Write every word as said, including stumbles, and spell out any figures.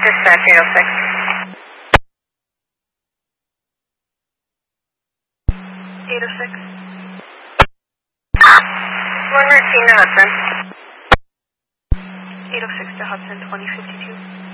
Dispatch eight oh six. eight oh six. one nineteen to Hudson. eight oh six to Hudson, twenty fifty-two.